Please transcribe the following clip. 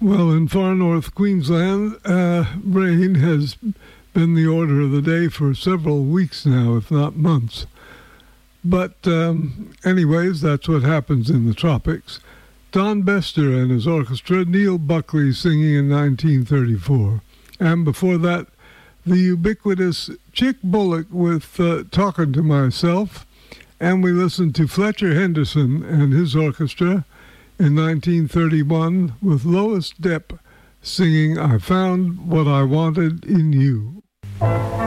Well, in far north Queensland, rain has been the order of the day for several weeks now, if not months. But anyways, that's what happens in the tropics. Don Bester and his orchestra, Neil Buckley singing in 1934. And before that, the ubiquitous Chick Bullock with Talking to Myself. And we listened to Fletcher Henderson and his orchestra in 1931 with Lois Depp singing I Found What I Wanted in You.